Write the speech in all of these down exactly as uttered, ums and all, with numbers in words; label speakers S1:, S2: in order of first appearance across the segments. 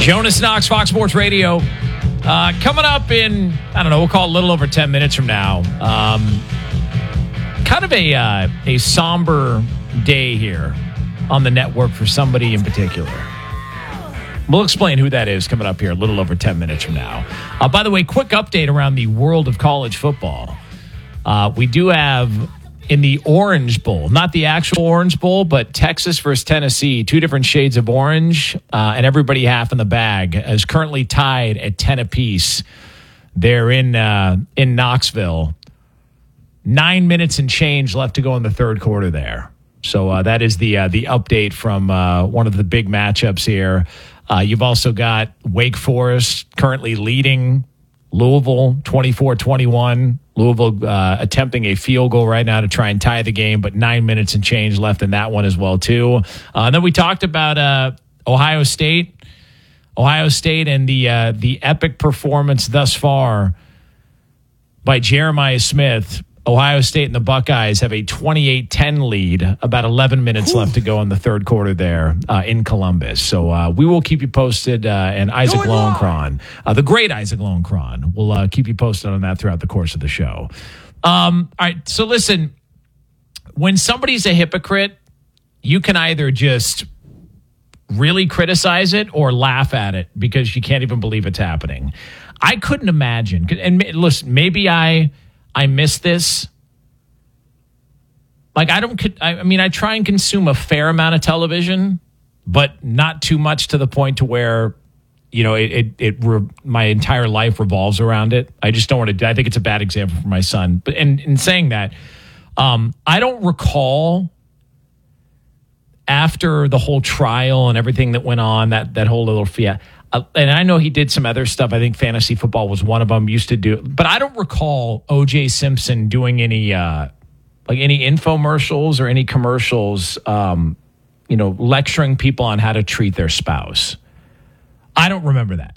S1: Jonas Knox, Fox Sports Radio. Uh, coming up in, I don't know, we'll call it a little over ten minutes from now. Um, kind of a uh, a somber day here on the network for somebody in particular. We'll explain who that is coming up here a little over ten minutes from now. Uh, by the way, quick update around the world of college football. Uh, we do have in the Orange Bowl, not the actual Orange Bowl, but Texas versus Tennessee, two different shades of orange, uh, and everybody half in the bag, is currently tied at ten apiece. They're in uh, in Knoxville. Nine minutes and change left to go in the third quarter there. So uh, that is the uh, the update from uh, one of the big matchups here. Uh, you've also got Wake Forest currently leading Louisville twenty-four twenty-one. Louisville uh, attempting a field goal right now to try and tie the game, but nine minutes and change left in that one as well, too. Uh, and then we talked about uh, Ohio State. Ohio State and the uh, the epic performance thus far by Jeremiah Smith. Ohio State and the Buckeyes have a twenty-eight ten lead, about eleven minutes Ooh. left to go in the third quarter there uh, in Columbus. So uh, we will keep you posted, uh, and Isaac Lowenkron, uh, the great Isaac Lowenkron, will uh, keep you posted on that throughout the course of the show. Um, all right, so listen, when somebody's a hypocrite, you can either just really criticize it or laugh at it because you can't even believe it's happening. I couldn't imagine, and listen, maybe I... I miss this. Like, I don't, I mean, I try and consume a fair amount of television, but not too much to the point to where, you know, it, it, it re, my entire life revolves around it. I just don't want to, I think it's a bad example for my son. But in, in saying that, um, I don't recall after the whole trial and everything that went on, that, that whole little fiat. Uh, and I know he did some other stuff. I think fantasy football was one of them. Used to do, but I don't recall O J Simpson doing any uh, like any infomercials or any commercials. Um, you know, lecturing people on how to treat their spouse. I don't remember that.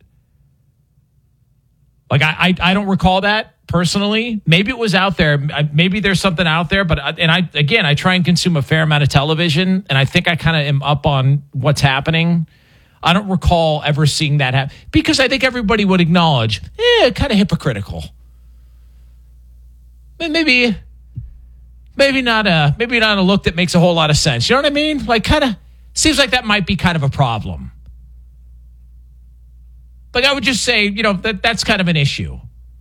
S1: Like I, I, I don't recall that personally. Maybe it was out there. Maybe there's something out there. But I, and I again, I try and consume a fair amount of television, and I think I kind of am up on what's happening. I don't recall ever seeing that happen because I think everybody would acknowledge, eh, kind of hypocritical. Maybe, maybe not a, maybe not a look that makes a whole lot of sense. You know what I mean? Like, kind of seems like that might be kind of a problem. Like, I would just say, you know, that that's kind of an issue.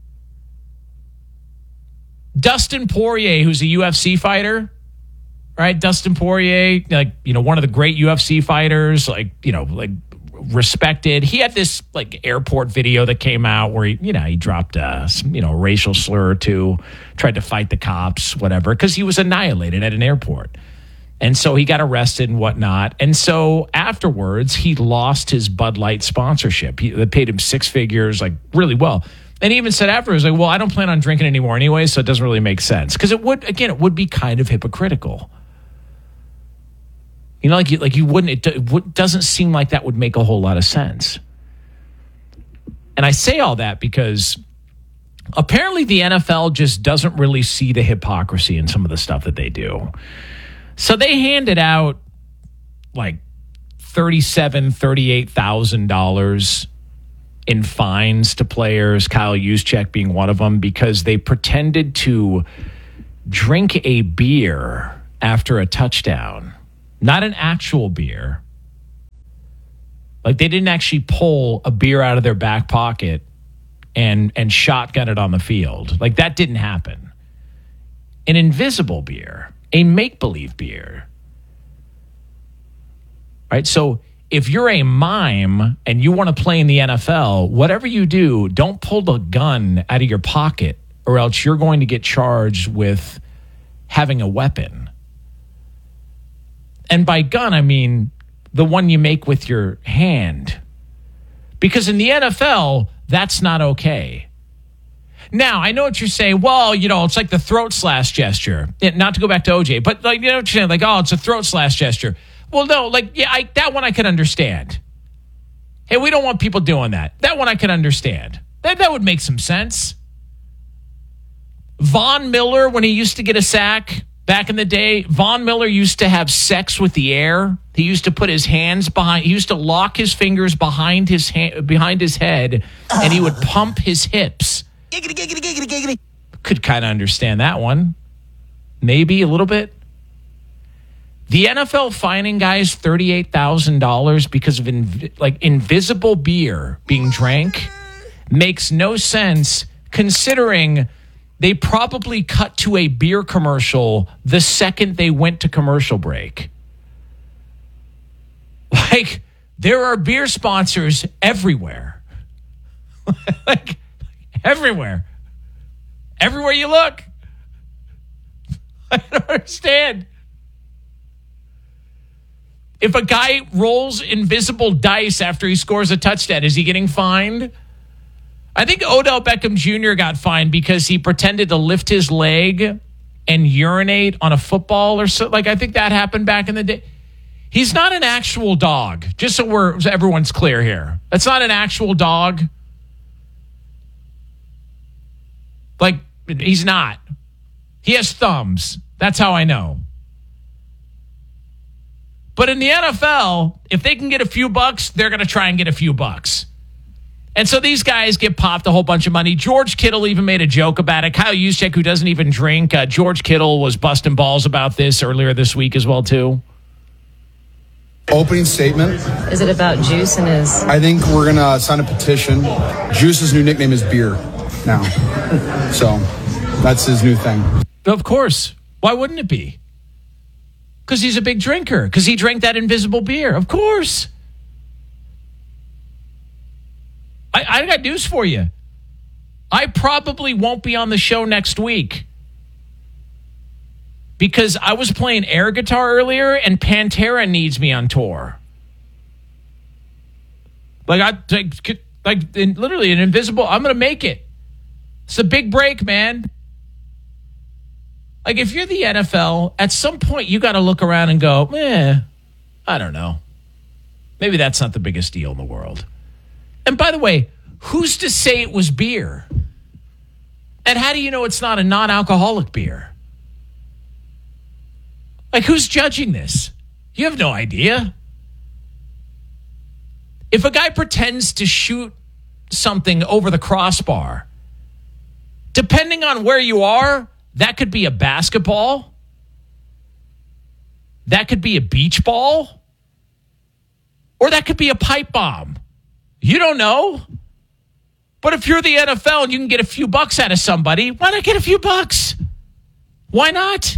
S1: Dustin Poirier, who's a U F C fighter. Right, Dustin Poirier, like, you know, one of the great U F C fighters, like, you know, like respected. He had this like airport video that came out where he, you know, he dropped a, some, you know, racial slur or two, tried to fight the cops, whatever, because he was annihilated at an airport. And so he got arrested and whatnot. And so afterwards, he lost his Bud Light sponsorship. He, they paid him six figures, like really well. And he even said afterwards, like, well, I don't plan on drinking anymore anyway, so it doesn't really make sense. Because it would, again, it would be kind of hypocritical. You know, like you, like you wouldn't, it, it would, doesn't seem like that would make a whole lot of sense. And I say all that because apparently the N F L just doesn't really see the hypocrisy in some of the stuff that they do. So they handed out like thirty-seven thousand dollars, thirty-eight thousand dollars in fines to players, Kyle Juszczyk being one of them, because they pretended to drink a beer after a touchdown. Not an actual beer. Like they didn't actually pull a beer out of their back pocket and and shotgun it on the field. Like that didn't happen. An invisible beer, a make-believe beer. Right? So if you're a mime and you want to play in the N F L, whatever you do, don't pull the gun out of your pocket or else you're going to get charged with having a weapon. And by gun, I mean the one you make with your hand. Because in the N F L, that's not okay. Now, I know what you're saying. Well, you know, it's like the throat slash gesture. It, not to go back to O J, but like, you know what you're saying? Like, oh, it's a throat slash gesture. Well, no, like, yeah, I, that one I could understand. Hey, we don't want people doing that. That one I could understand. That, that would make some sense. Von Miller, when he used to get a sack, Back in the day, Von Miller used to have sex with the air. He used to put his hands behind, he used to lock his fingers behind his ha- behind his head, and he would pump his hips.
S2: Giggity, giggity, giggity, giggity.
S1: Could kind of understand that one. Maybe a little bit. The N F L fining guys thirty-eight thousand dollars because of inv- like invisible beer being drank makes no sense, considering they probably cut to a beer commercial the second they went to commercial break. Like, there are beer sponsors everywhere. Like, everywhere. Everywhere you look. I don't understand. If a guy rolls invisible dice after he scores a touchdown, is he getting fined? I think Odell Beckham Junior got fined because he pretended to lift his leg and urinate on a football or so. Like, I think that happened back in the day. He's not an actual dog, just so we're so everyone's clear here. That's not an actual dog. Like, he's not. He has thumbs. That's how I know. But in the N F L, if they can get a few bucks, they're going to try and get a few bucks. And so these guys get popped a whole bunch of money. George Kittle even made a joke about it. Kyle Juszczyk, who doesn't even drink, uh, George Kittle was busting balls about this earlier this week as well, too.
S3: Opening statement.
S4: Is it about Juice and his...
S3: I think we're going to sign a petition. Juice's new nickname is Beer now. So that's his new thing.
S1: Of course. Why wouldn't it be? Because he's a big drinker. Because he drank that invisible beer. Of course. I, I got news for you. I probably won't be on the show next week. Because I was playing air guitar earlier and Pantera needs me on tour. Like, I like, like in, literally an invisible, I'm going to make it. It's a big break, man. Like, if you're the N F L, at some point you got to look around and go, eh, I don't know. Maybe that's not the biggest deal in the world. And by the way, who's to say it was beer? And how do you know it's not a non-alcoholic beer? Like, who's judging this? You have no idea. If a guy pretends to shoot something over the crossbar, depending on where you are, that could be a basketball. That could be a beach ball. Or that could be a pipe bomb. You don't know. But if you're the N F L and you can get a few bucks out of somebody, why not get a few bucks? Why not?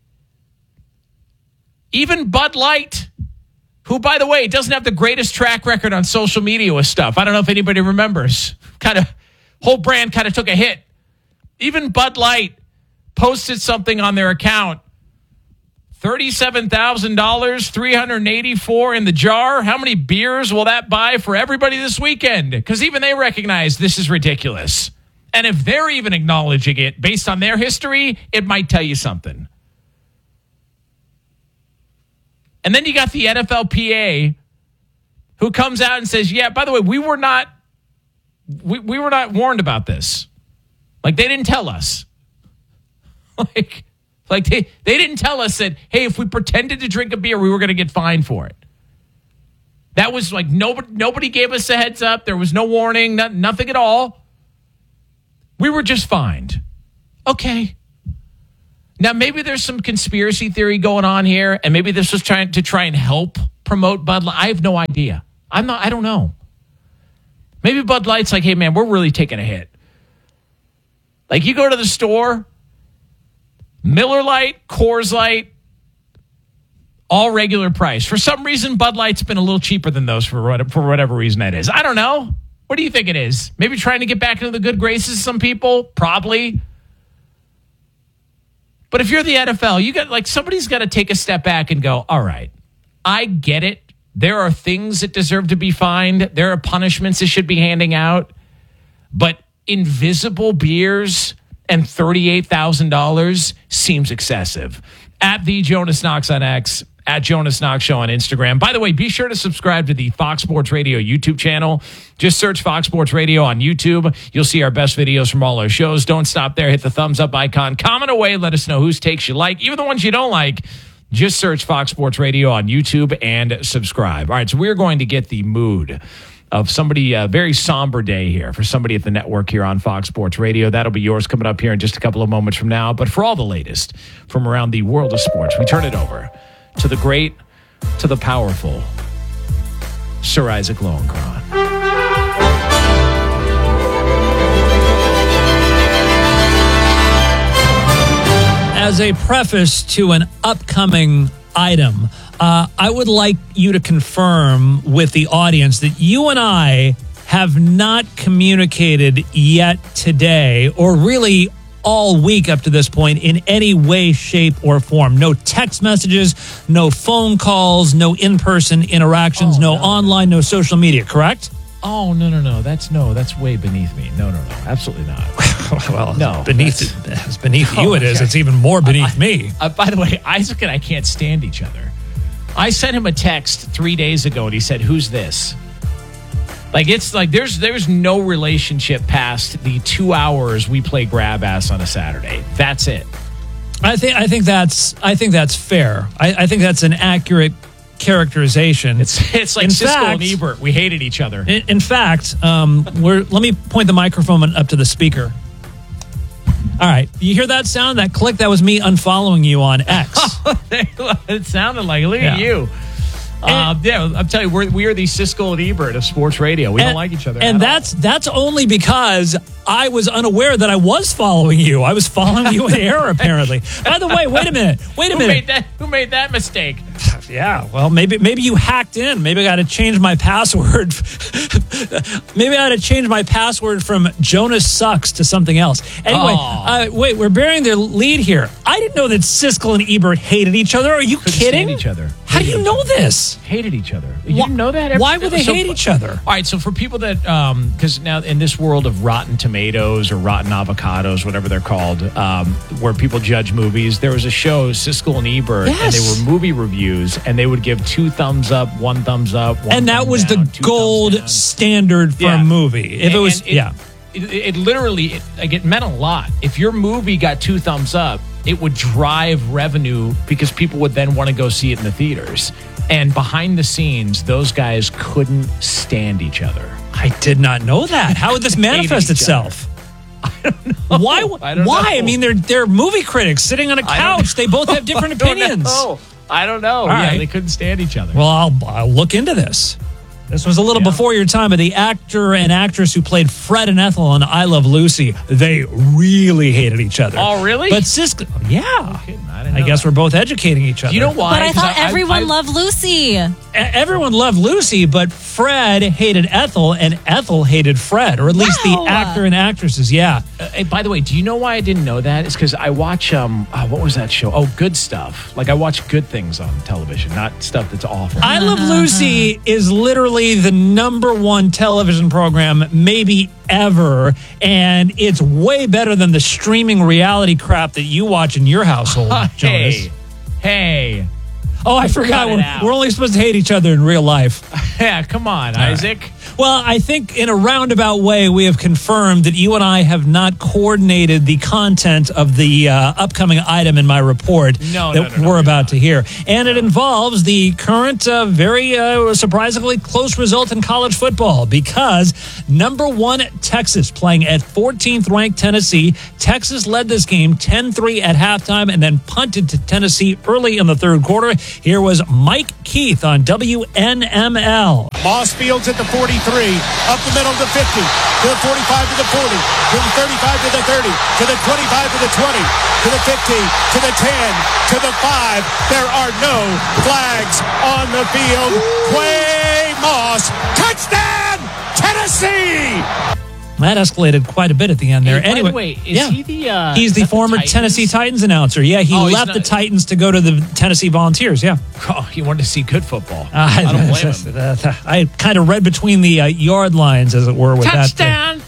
S1: Even Bud Light, who, by the way, doesn't have the greatest track record on social media with stuff. I don't know if anybody remembers. Kind of, whole brand kind of took a hit. Even Bud Light posted something on their account. thirty-seven thousand dollars, three hundred eighty-four in the jar. How many beers will that buy for everybody this weekend? Because even they recognize this is ridiculous. And if they're even acknowledging it based on their history, it might tell you something. And then you got the N F L P A who comes out and says, yeah, by the way, we were not we, we were not warned about this. Like, they didn't tell us. Like, like they, they didn't tell us that, hey, if we pretended to drink a beer, we were going to get fined for it. That was like, nobody, nobody gave us a heads up. There was no warning, not, nothing at all. We were just fined. Okay. Now, maybe there's some conspiracy theory going on here, and maybe this was trying to try and help promote Bud Light. I have no idea. I'm not, I don't know. Maybe Bud Light's like, hey, man, we're really taking a hit. Like, you go to the store, Miller Lite, Coors Light, all regular price. For some reason, Bud Light's been a little cheaper than those for what, for whatever reason that is. I don't know. What do you think it is? Maybe trying to get back into the good graces of some people? Probably. But if you're the N F L, you got like somebody's got to take a step back and go, all right, I get it. There are things that deserve to be fined. There are punishments that should be handing out. But invisible beers and thirty-eight thousand dollars seems excessive. At the Jonas Knox on X, at Jonas Knox Show on Instagram. By the way, be sure to subscribe to the Fox Sports Radio YouTube channel. Just search Fox Sports Radio on YouTube. You'll see our best videos from all our shows. Don't stop there. Hit the thumbs up icon. Comment away. Let us know whose takes you like. Even the ones you don't like, just search Fox Sports Radio on YouTube and subscribe. All right, so we're going to get the mood of somebody, a very somber day here for somebody at the network here on Fox Sports Radio. That'll be yours coming up here in just a couple of moments from now. But for all the latest from around the world of sports, we turn it over to the great, to the powerful, Sir Isaac Lowenkron.
S2: As a preface to an upcoming item, uh, I would like you to confirm with the audience that you and I have not communicated yet today, or really all week up to this point, in any way, shape, or form. No text messages, no phone calls, no in-person interactions,
S1: Oh,
S2: no,
S1: no.
S2: online, no social media, correct?
S1: Oh, no, no, no. That's no, that's way beneath me. No, no, no. Absolutely not.
S2: Well,
S1: No,
S2: beneath
S1: that's-
S2: it's beneath
S1: Oh,
S2: you it is.
S1: okay.
S2: It's even more beneath me.
S1: Uh, by the way, Isaac and I can't stand each other. I sent him a text three days ago, and he said, "Who's this?" Like, it's like there's there's no relationship past the two hours we play grab ass on a Saturday. That's it.
S2: I think I think that's I think that's fair. I, I think that's an accurate characterization.
S1: It's it's like
S2: In
S1: Siskel
S2: fact-
S1: and Ebert. We hated each other.
S2: In, in fact, um, we're, let me point the microphone up to the speaker. All right, you hear that sound? That click? That was me unfollowing you on X.
S1: It sounded like, look
S2: Yeah.
S1: at you. Uh, yeah, I'm telling you, we're, we are the Siskel and Ebert of sports radio. We don't
S2: And-
S1: like each other.
S2: and
S1: at
S2: that's that's only because I was unaware that I was following you. I was following you in error, apparently. By the way, wait a minute. Wait a
S1: all. Who
S2: minute.
S1: made that? Who made that mistake?
S2: Yeah, well, maybe maybe you hacked in. Maybe I got to change my password. Maybe I got to change my password from Jonas Sucks to something else. Anyway,
S1: Oh.
S2: uh, wait, we're bearing the lead here. I didn't know that Siskel and Ebert hated each other. Are you
S1: Couldn't
S2: kidding?
S1: stand each other.
S2: How do you
S1: Hated
S2: know
S1: each other.
S2: this?
S1: Hated each other. You
S2: Why-
S1: didn't know that?
S2: why would they
S1: So-
S2: hate each other?
S1: All right, so for people that, um, because now in this world of Rotten Tomatoes or Rotten Avocados, whatever they're called, um, where people judge movies, there was a show, Siskel and Ebert, and
S2: Yes.
S1: they were movie reviews, and they would give two thumbs up, one thumbs up, one
S2: And that
S1: thumb
S2: was
S1: down,
S2: the
S1: two
S2: gold
S1: thumbs down.
S2: standard for
S1: Yeah.
S2: a movie. If
S1: And-
S2: it was,
S1: and it,
S2: yeah.
S1: It, it literally, it, like, it meant a lot. If your movie got two thumbs up, it would drive revenue because people would then want to go see it in the theaters. And behind the scenes, those guys couldn't stand each other.
S2: I did not know that. How would this manifest
S1: each other.
S2: itself? Why?
S1: I don't
S2: why?
S1: know.
S2: I mean, they're they're movie critics sitting on a
S1: I don't
S2: couch. They both have different opinions.
S1: Oh, I don't know.
S2: All
S1: yeah,
S2: right.
S1: they couldn't stand each other.
S2: Well, I'll, I'll look into this. This was a little
S1: Yeah.
S2: before your time, but the actor and actress who played Fred and Ethel on I Love Lucy, they really hated each other.
S1: Oh, really?
S2: But Siskel, yeah.
S1: kidding. I didn't
S2: I
S1: know
S2: guess
S1: that.
S2: we're both educating each other.
S1: You know why?
S5: But I
S1: 'Cause
S5: thought everyone
S1: I-
S5: loved Lucy.
S2: E- Everyone loved Lucy, but Fred hated Ethel, and Ethel hated Fred, or at least
S5: Wow.
S2: the actor and actresses. Yeah.
S1: Uh, hey, by the way, do you know why I didn't know that? It's because I watch, um, oh, what was that show? Oh, Good Stuff. Like, I watch good things on television, not stuff that's awful.
S2: I Love Lucy is literally the number one television program, maybe ever, and it's way better than the streaming reality crap that you watch in your household, Jonas.
S1: hey, hey.
S2: Oh, I forgot.
S1: Cut it
S2: We're,
S1: out.
S2: we're only supposed to hate each other in real life.
S1: Yeah, come on,
S2: right.
S1: Isaac.
S2: Well, I think in a roundabout way, we have confirmed that you and I have not coordinated the content of the uh, upcoming item in my report
S1: No,
S2: that
S1: no, no, no,
S2: we're
S1: we're
S2: about
S1: not.
S2: to hear. And it involves the current, uh, very uh, surprisingly close result in college football because number one, Texas playing at fourteenth ranked Tennessee. Texas led this game ten three at halftime and then punted to Tennessee early in the third quarter. Here was Mike Keith on W N M L.
S6: Moss Fields at the forty-three, up the middle to fifty, to the forty-five to the forty, to the thirty-five to the thirty, to the twenty-five to the twenty, to the fifty, to the ten, to the five. There are no flags on the field. Quay Moss, touchdown, Tennessee!
S2: That escalated quite a bit at the end there.
S1: Hey, by
S2: anyway,
S1: the way, is
S2: yeah.
S1: he the, uh,
S2: he's
S1: is
S2: the
S1: that the
S2: former
S1: Titans?
S2: Tennessee Titans announcer. Yeah, he
S1: Oh, he's
S2: left
S1: not-
S2: the Titans to go to the Tennessee Volunteers. Yeah,
S1: Oh, he wanted to see good football.
S2: Uh,
S1: I don't blame him.
S2: I kind of read between the uh, yard lines, as it were, with that.
S1: Touchdown, Titans.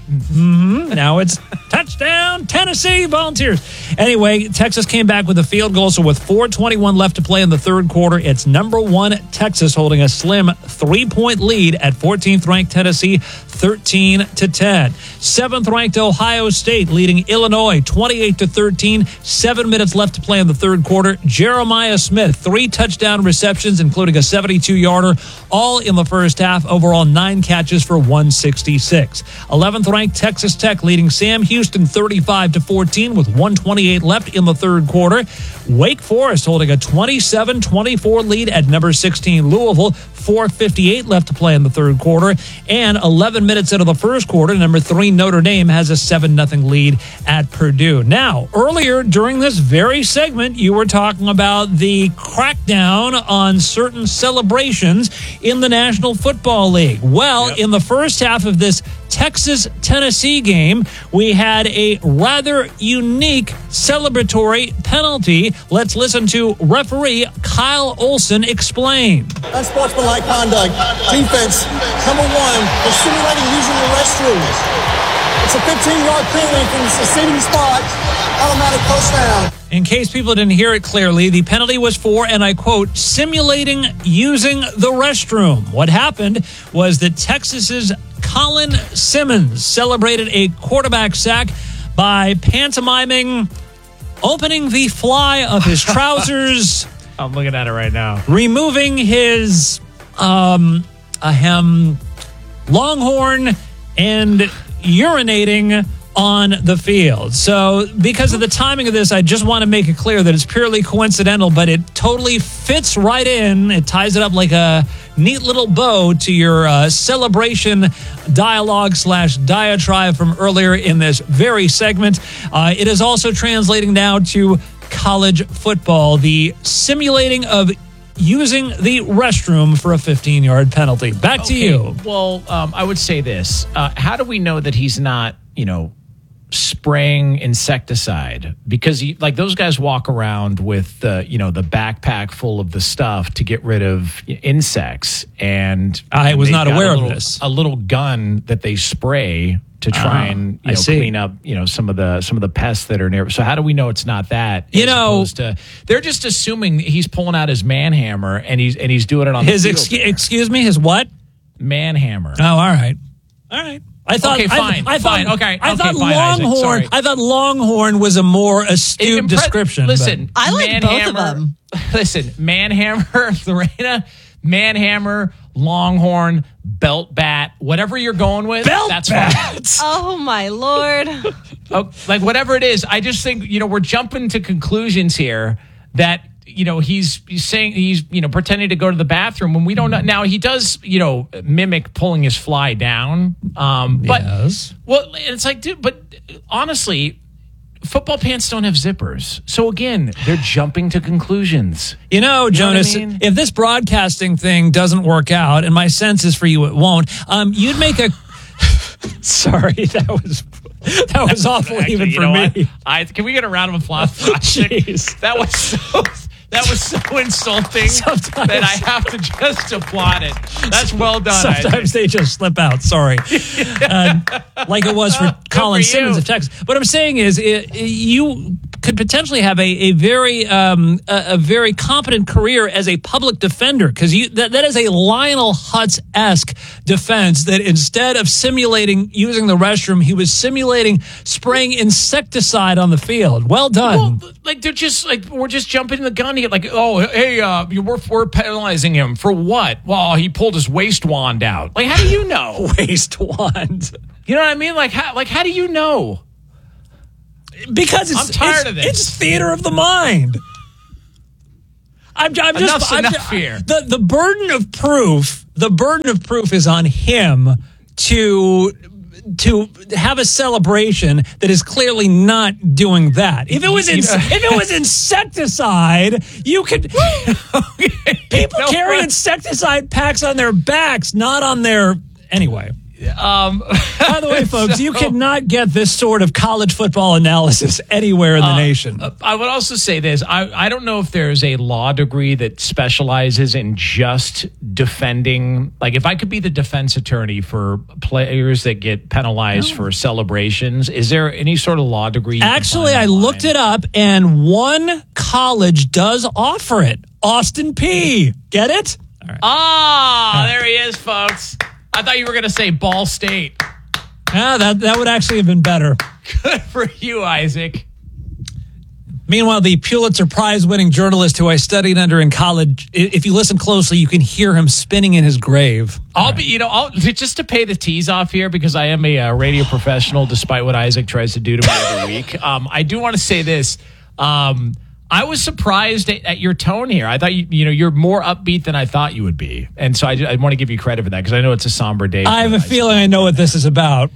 S2: Mm-hmm. Now it's touchdown, Tennessee Volunteers. Anyway, Texas came back with a field goal, so with four twenty-one left to play in the third quarter, it's number one Texas holding a slim three-point lead at fourteenth-ranked Tennessee, thirteen to ten. seventh-ranked Ohio State leading Illinois twenty-eight to thirteen. Seven minutes left to play in the third quarter. Jeremiah Smith, three touchdown receptions, including a seventy-two-yarder, all in the first half. Overall, nine catches for one sixty-six. eleventh-ranked Texas Tech leading Sam Houston thirty-five to fourteen with one twenty-eight left in the third quarter. Wake Forest holding a twenty-seven twenty-four lead at number sixteen Louisville. four fifty-eight left to play in the third quarter. And eleven minutes into the first quarter, number three Notre Dame has a seven nothing lead at Purdue. Now, earlier during this very segment, you were talking about the crackdown on certain celebrations in the National Football League. Well, yep. In the first half of this Texas-Tennessee game, we had a rather unique celebratory penalty. Let's listen to referee Kyle Olson explain.
S5: Unsportsmanlike conduct. Defense, number one, they're simulating using the restrooms. It's a fifteen-yard penalty from the succeeding spot. Automatic first down.
S2: In case people didn't hear it clearly, the penalty was for, and I quote, simulating using the restroom. What happened was that Texas's Colin Simmons celebrated a quarterback sack by pantomiming opening the fly of his trousers.
S1: I'm looking at it right now.
S2: Removing his um, ahem, longhorn and urinating on the field. So because of the timing of this, I just want to make it clear that it's purely coincidental, but it totally fits right in. It ties it up like a neat little bow to your uh, celebration dialogue slash diatribe from earlier in this very segment. Uh, it is also translating now to college football, the simulating of using the restroom for a fifteen-yard penalty. Back
S1: okay.
S2: to you.
S1: Well, um, I would say this. Uh, how do we know that he's not, you know, spraying insecticide? Because he, like those guys walk around with the, you know, the backpack full of the stuff to get rid of insects. And
S2: I was not aware
S1: little,
S2: of this.
S1: A little gun that they spray to try uh, and you know, clean up, you know, some of the some of the pests that are near. So how do we know it's not that?
S2: You know,
S1: to, they're just assuming he's pulling out his man hammer and he's and he's doing it on
S2: his
S1: the
S2: ex- excuse me, his what?
S1: Man hammer.
S2: Oh, all right, all right. I thought,
S1: okay, fine,
S2: I, I
S1: fine,
S2: thought,
S1: okay,
S2: I
S1: okay,
S2: thought
S1: fine,
S2: Longhorn.
S1: Isaac,
S2: I thought Longhorn was a more astute
S1: Impre-
S2: description.
S1: Listen,
S7: I like
S1: man
S7: both
S1: hammer,
S7: of them.
S1: Listen, man hammer, Lorena, man hammer, Longhorn, belt bat, whatever you're going with,
S2: belt
S1: that's
S2: bat.
S1: fine.
S7: Oh my Lord!
S1: Oh, like whatever it is, I just think you know we're jumping to conclusions here that. You know, he's, he's saying he's, you know, pretending to go to the bathroom when we don't know. Now, he does, you know, mimic pulling his fly down. Um, but,
S2: yes.
S1: Well, it's like, dude, but honestly, football pants don't have zippers. So again, they're jumping to conclusions.
S2: You know, Jonas,
S1: you know what I mean?
S2: If this broadcasting thing doesn't work out, and my sense is for you it won't, um, you'd make a. Sorry, that was. That was awful Actually, even for me.
S1: I, can we get a round of applause for Jeez. That was so that was so insulting sometimes. That I have to just applaud it. That's well done.
S2: Sometimes they just slip out. Sorry. uh, like it was for Colin
S1: for
S2: Simmons of Texas. What I'm saying is it, you could potentially have a, a very um, a, a very competent career as a public defender because you that, that is a Lionel Hutz-esque defense that instead of simulating using the restroom, he was simulating spraying insecticide on the field. Well done.
S1: Well, like they're just like we're just jumping the gun here. Like, oh, hey, uh, we're we're penalizing him for what? Well, he pulled his waist wand out. Like, how do you know?
S2: Waist wand.
S1: You know what I mean? Like, how like how do you know?
S2: Because it's,
S1: I'm tired
S2: it's,
S1: of this.
S2: It's theater of the mind. I'm, I'm just
S1: Enough's
S2: I'm,
S1: enough
S2: just,
S1: here.
S2: The the burden of proof. The burden of proof is on him to to have a celebration that is clearly not doing that. If it was in, if it was insecticide, you could. People
S1: no,
S2: carry
S1: right.
S2: insecticide packs on their backs, not on their anyway.
S1: Um,
S2: By the way, folks,
S1: so,
S2: you cannot get this sort of college football analysis anywhere in the
S1: uh,
S2: nation.
S1: I would also say this. I, I don't know if there's a law degree that specializes in just defending. Like, if I could be the defense attorney for players that get penalized
S2: Oh.
S1: for celebrations, is there any sort of law degree?
S2: Actually, I looked it up, and one college does offer it. Austin P. Get it? All right.
S1: Ah, there he is, folks. I thought you were going to say Ball State.
S2: Yeah, that, that would actually have been better.
S1: Good for you, Isaac.
S2: Meanwhile, the Pulitzer Prize-winning journalist who I studied under in college, i- if you listen closely, you can hear him spinning in his grave.
S1: I'll be, you know, I'll, just to pay the tease off here, because I am a uh, radio professional, despite what Isaac tries to do to me every week. Um, I do want to say this. Um, I was surprised at, at your tone here. I thought you, you know, you're more upbeat than I thought you would be, and so I, I want to give you credit for that, because I know it's a somber day.
S2: I have a
S1: Isaac.
S2: feeling I know what this is about.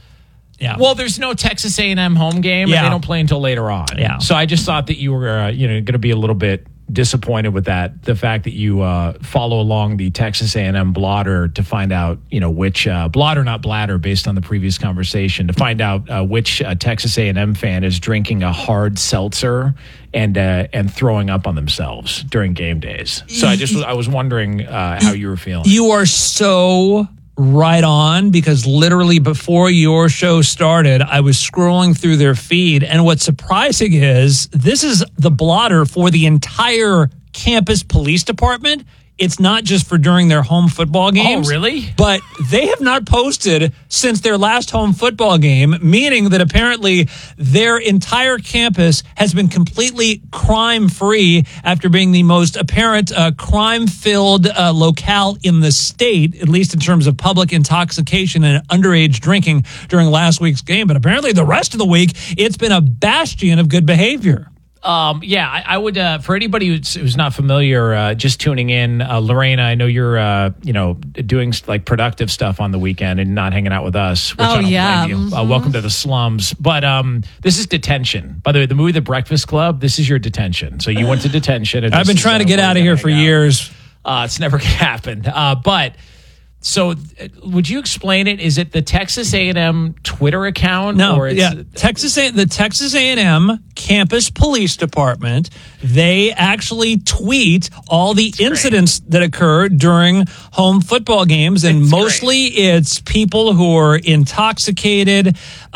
S2: Yeah.
S1: Well, there's no Texas A and M home game,
S2: Yeah.
S1: and they don't play until later on.
S2: Yeah.
S1: So I just thought that you were, uh, you know, going to be a little bit disappointed with that. The fact that you uh, follow along the Texas A and M blotter to find out, you know, which uh, blotter, not bladder, based on the previous conversation, to find out uh, which uh, Texas A and M fan is drinking a hard seltzer and uh, and throwing up on themselves during game days. So I just I was wondering uh, how you were feeling.
S2: You are so right on, because literally before your show started, I was scrolling through their feed, and what's surprising is this is the blotter for the entire campus police department. It's not just for during their home football games.
S1: Oh, really?
S2: But they have not posted since their last home football game, meaning that apparently their entire campus has been completely crime-free after being the most apparent uh, crime-filled uh, locale in the state, at least in terms of public intoxication and underage drinking during last week's game. But apparently the rest of the week, it's been a bastion of good behavior.
S1: Um, yeah, I, I would, uh, for anybody who's, who's not familiar, uh, just tuning in, uh, Lorena, I know you're, uh, you know, doing like productive stuff on the weekend and not hanging out with us. Which
S4: Oh,
S1: I don't
S4: yeah.
S1: blame you. Uh,
S4: Mhm.
S1: welcome to the slums. But, um, this is detention. By the way, the movie The Breakfast Club, this is your detention. So you went to detention. And
S2: I've
S1: this
S2: been
S1: is,
S2: trying to
S1: uh,
S2: get
S1: where
S2: out
S1: you're
S2: of here
S1: gonna
S2: for
S1: hang out.
S2: years.
S1: Uh, it's never going to happen. Uh, but so uh, would you explain it? Is it the Texas A and M Twitter account?
S2: No,
S1: or it's,
S2: yeah, Texas A, the Texas A and M campus police department, they actually tweet all the incidents that occur during home football games, and
S1: It's
S2: mostly it's people who are intoxicated,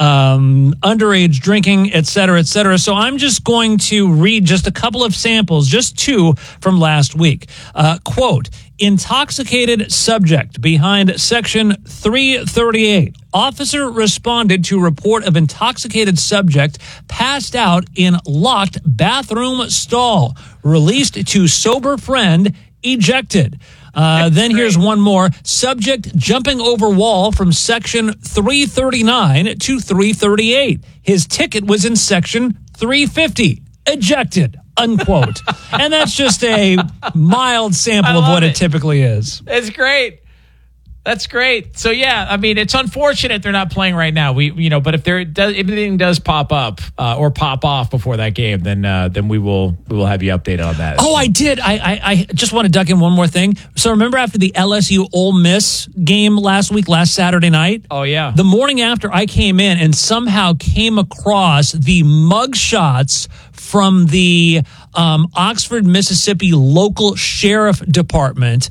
S2: um, underage drinking, et cetera, et cetera. So I'm just going to read just a couple of samples, just two from last week. Uh, quote, intoxicated subject behind section three thirty-eight. Officer responded to report of intoxicated subject passed out in locked bathroom stall. Released to sober friend, ejected. Uh, then here's one more. Subject jumping over wall from section three thirty-nine to three thirty-eight. His ticket was in section three fifty. Ejected. Unquote. And that's just a mild sample
S1: I
S2: of
S1: love
S2: what it.
S1: it.
S2: typically is.
S1: It's great. That's great. So yeah, I mean, it's unfortunate they're not playing right now. We, you know, but if there does, if anything does pop up uh, or pop off before that game, then uh, then we will we will have you updated on that.
S2: Oh, I did. I, I I just want to duck in one more thing. So remember after the L S U Ole Miss game last week, last Saturday night?
S1: Oh yeah.
S2: The morning after, I came in and somehow came across the mug shots from the um, Oxford, Mississippi local sheriff department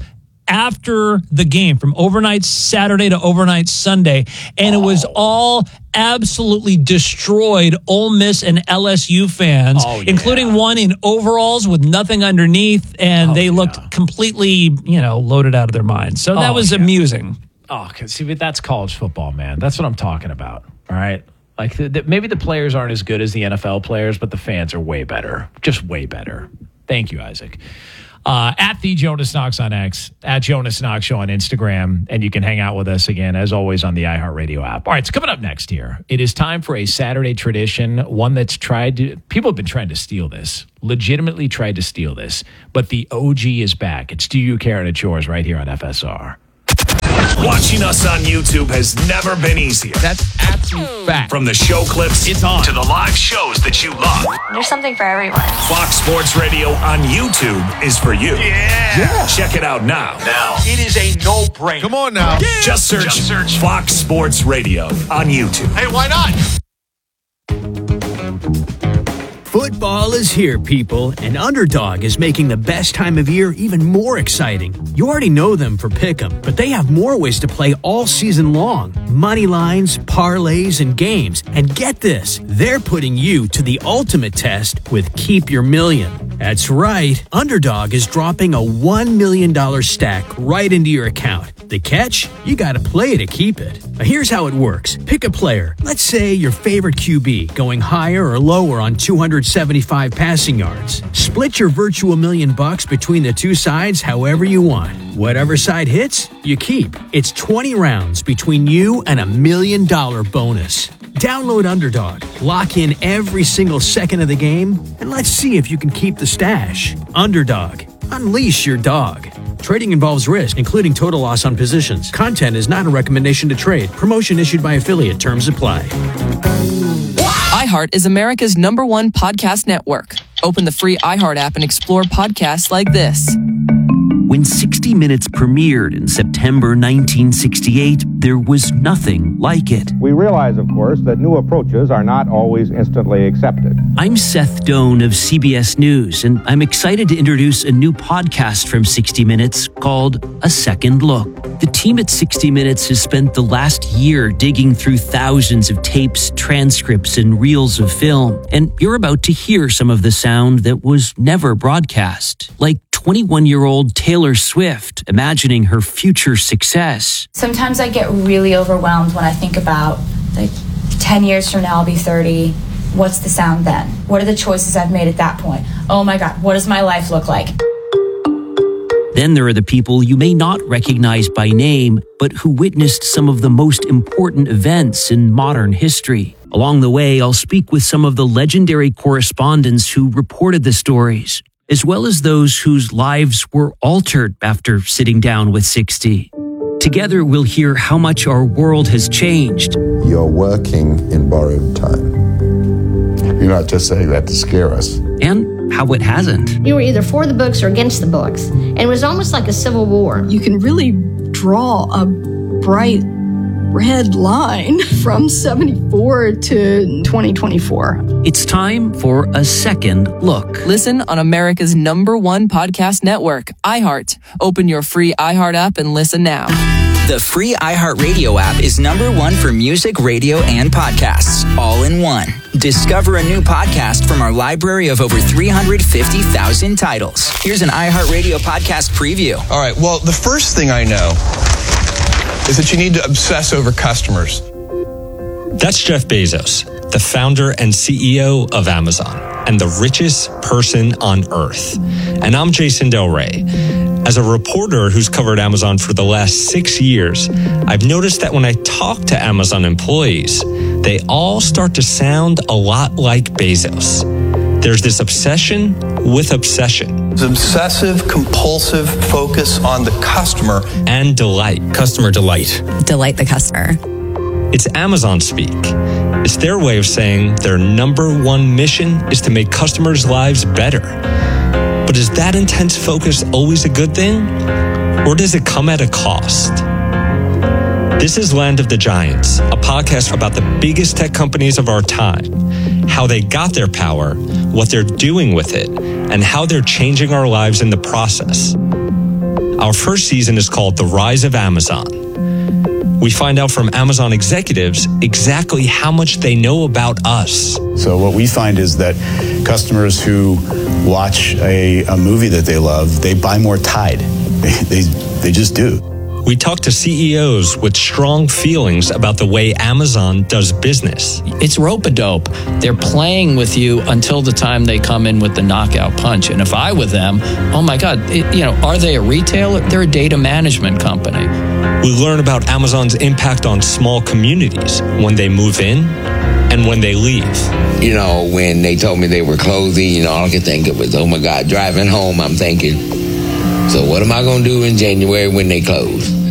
S2: after the game, from overnight Saturday to overnight Sunday, and it was all absolutely destroyed Ole Miss and L S U fans,
S1: Oh, yeah.
S2: including one in overalls with nothing underneath, and
S1: Oh,
S2: they looked
S1: yeah.
S2: completely, you know, loaded out of their minds. So that
S1: Oh,
S2: was
S1: yeah.
S2: amusing.
S1: Oh, 'cause see, but that's college football, man. That's what I'm talking about. All right. Like the, the, maybe the players aren't as good as the N F L players, but the fans are way better. Just way better. Thank you, Isaac. Uh, at the Jonas Knox on X, at Jonas Knox Show on Instagram, and you can hang out with us again, as always, on the iHeartRadio app. All right, so coming up next here, it is time for a Saturday tradition, one that's tried to, people have been trying to steal this, legitimately tried to steal this, but the O G is back. It's Do You Care and It's Yours right here on F S R.
S7: Watching us on YouTube has never been easier.
S1: That's absolute fact.
S7: From the show clips
S1: It's on.
S7: to the live shows that you love.
S4: There's something for everyone.
S7: Fox Sports Radio on YouTube is for you.
S6: Yeah.
S7: yeah. Check it out now. Now.
S6: It is a no-brainer.
S8: Come on now.
S7: Just search, Just search Fox Sports Radio on YouTube.
S6: Hey, why not?
S9: Football is here, people, and Underdog is making the best time of year even more exciting. You already know them for Pick'em, but they have more ways to play all season long. Money lines, parlays, and games. And get this, they're putting you to the ultimate test with Keep Your Million. That's right, Underdog is dropping a one million dollars stack right into your account. The catch? You gotta play to keep it. Now here's how it works. Pick a player. Let's say your favorite Q B, going higher or lower on two hundred seventy-five passing yards. Split your virtual million bucks between the two sides however you want. Whatever side hits, you keep. It's twenty rounds between you and a million dollar bonus. Download Underdog, lock in every single second of the game, and let's see if you can keep the stash. Underdog, unleash your dog. Trading involves risk, including total loss on positions. Content is not a recommendation to trade. Promotion issued by affiliate. Terms apply.
S10: iHeart is America's number one podcast network. Open the free iHeart app and explore podcasts like this.
S11: When sixty minutes premiered in September nineteen sixty-eight, there was nothing like it.
S12: We realize, of course, that new approaches are not always instantly accepted.
S11: I'm Seth Doan of C B S News, and I'm excited to introduce a new podcast from sixty minutes called A Second Look. The team at sixty minutes has spent the last year digging through thousands of tapes, transcripts, and reels of film, and you're about to hear some of the sound that was never broadcast, like twenty-one-year-old Taylor Swift imagining her future success.
S13: Sometimes I get really overwhelmed when I think about, like, ten years from now I'll be thirty. What's the sound then? What are the choices I've made at that point? Oh my God, what does my life look like?
S11: Then there are the people you may not recognize by name, but who witnessed some of the most important events in modern history. Along the way, I'll speak with some of the legendary correspondents who reported the stories, as well as those whose lives were altered after sitting down with sixty. Together, we'll hear how much our world has changed.
S14: You're working in borrowed time. You're not just saying that to scare us.
S11: And how it hasn't.
S15: You were either for the books or against the books. And it was almost like a civil war.
S16: You can really draw a bright red line from seventy-four to twenty twenty-four.
S11: It's time for A Second Look.
S10: Listen on America's number one podcast network, iHeart. Open your free iHeart app and listen now.
S17: The free iHeartRadio app is number one for music, radio, and podcasts, all in one. Discover a new podcast from our library of over three hundred fifty thousand titles. Here's an iHeartRadio podcast preview.
S18: All right, well, the first thing I know is that you need to obsess over customers.
S19: That's Jeff Bezos, the founder and C E O of Amazon, and the richest person on earth. And I'm Jason Del Rey. As a reporter who's covered Amazon for the last six years, I've noticed that when I talk to Amazon employees, they all start to sound a lot like Bezos. There's this obsession with obsession.
S18: It's obsessive, compulsive focus on the customer.
S19: And delight.
S18: Customer delight.
S20: Delight the customer.
S19: It's Amazon speak. It's their way of saying their number one mission is to make customers' lives better. But is that intense focus always a good thing? Or does it come at a cost? This is Land of the Giants, a podcast about the biggest tech companies of our time, how they got their power, what they're doing with it, and how they're changing our lives in the process. Our first season is called The Rise of Amazon. We find out from Amazon executives exactly how much they know about us.
S21: So what we find is that customers who watch a, a movie that they love, they buy more Tide. They, they, they just do.
S19: We talk to C E Os with strong feelings about the way Amazon does business.
S22: It's rope-a-dope. They're playing with you until the time they come in with the knockout punch. And if I were them, oh my God, it, you know, are they a retailer? They're a data management company.
S19: We learn about Amazon's impact on small communities when they move in and when they leave.
S23: You know, when they told me they were closing, you know, all I could think of was, oh my God, driving home, I'm thinking, so what am I going to do in January when they close?